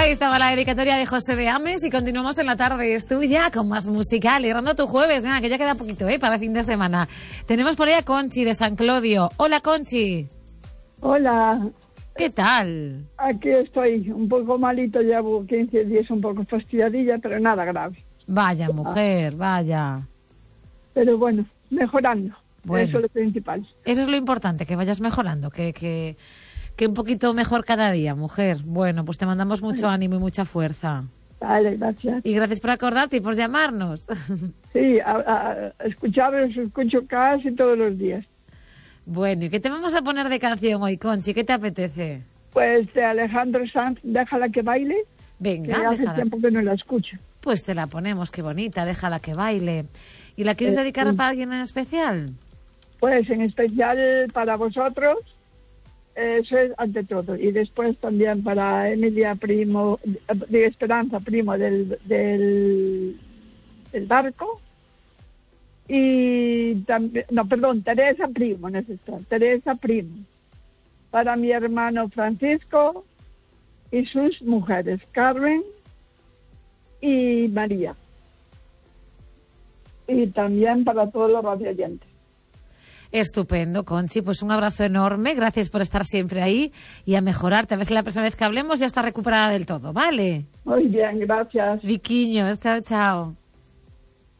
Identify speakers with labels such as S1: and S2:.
S1: Ahí estaba la dedicatoria de José de Ames y continuamos en la tarde. Es tuya con más música, alegrando tu jueves. Venga, que ya queda poquito, para fin de semana. Tenemos por ahí a Conchi de San Clodio. Hola, Conchi.
S2: Hola.
S1: ¿Qué tal?
S2: Aquí estoy, un poco malito, llevo 15 días un poco fastidiadilla, pero nada grave.
S1: Vaya, mujer, vaya.
S2: Pero bueno, mejorando.
S1: Bueno,
S2: eso es lo principal.
S1: Eso es lo importante, que vayas mejorando, que un poquito mejor cada día, mujer. Bueno, pues te mandamos mucho ánimo y mucha fuerza.
S2: Vale, gracias.
S1: Y gracias por acordarte y por llamarnos.
S2: Sí, escucharos, escucho casi todos los días.
S1: Bueno, ¿y qué te vamos a poner de canción hoy, Conchi? ¿Qué te apetece?
S2: Pues de Alejandro Sanz, Déjala que baile.
S1: Venga,
S2: que hace tiempo que no la escucho.
S1: Pues te la ponemos, qué bonita, Déjala que baile. ¿Y la quieres dedicar para alguien en especial?
S2: Pues en especial para vosotros, eso es ante todo. Y después también para Emilia Primo, de Esperanza Primo del barco. Y también, Teresa Primo, necesito. Teresa Primo. Para mi hermano Francisco y sus mujeres, Carmen y María. Y también para todos los radioyentes.
S1: Estupendo, Conchi, pues un abrazo enorme, gracias por estar siempre ahí y a mejorarte, a ver si la próxima vez que hablemos ya está recuperada del todo, ¿vale?
S2: Muy bien, gracias.
S1: Viquiños, chao, chao.